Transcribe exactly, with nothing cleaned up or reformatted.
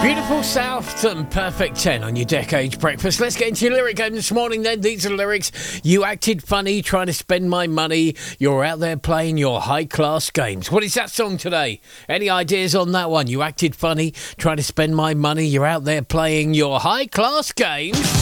Beautiful South and Perfect ten on your Decades Breakfast. Let's get into your lyric game this morning then. These are the lyrics. You acted funny trying to spend my money. You're out there playing your high-class games. What is that song today? Any ideas on that one? You acted funny trying to spend my money. You're out there playing your high-class games.